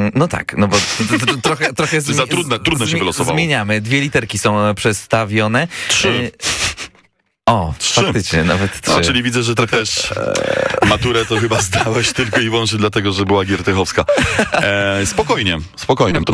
No tak, no bo trochę Za trudne się wylosowało. zmieniamy. 2 literki są przestawione. 3. O, faktycznie, nawet 3. No, czyli widzę, że ty też maturę to chyba zdałeś tylko i wyłącznie dlatego, że była Giertychowska. Spokojnie.